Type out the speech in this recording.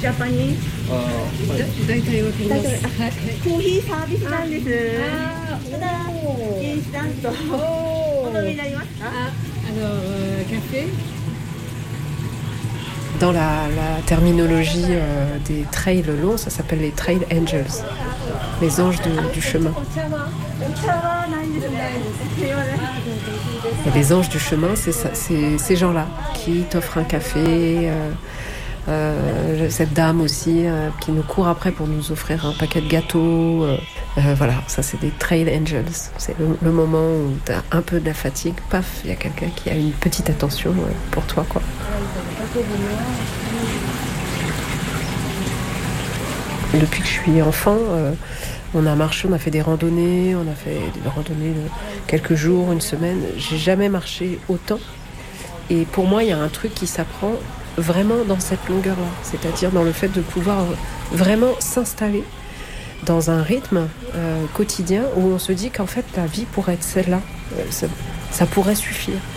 ジャパニーズ大体わかります。 コーヒーサービスなんです。ただインスタントお飲みになりますか？ café. Dans la terminologie des trails longs, ça s'appelle les trail angels, les anges du chemin. Et les anges du chemin, c'est ces gens-là qui t'offrent un café, cette dame aussi qui nous court après pour nous offrir un paquet de gâteaux. Voilà, ça c'est des trail angels. C'est le moment où tu as un peu de la fatigue, paf, il y a quelqu'un qui a une petite attention pour toi, quoi. Depuis que je suis enfant, on a marché, on a fait des randonnées, quelques jours, une semaine. J'ai jamais marché autant. Et pour moi, il y a un truc qui s'apprend vraiment dans cette longueur-là. C'est-à-dire dans le fait de pouvoir vraiment s'installer dans un rythme quotidien où on se dit qu'en fait, la vie pourrait être celle-là. Ça pourrait suffire.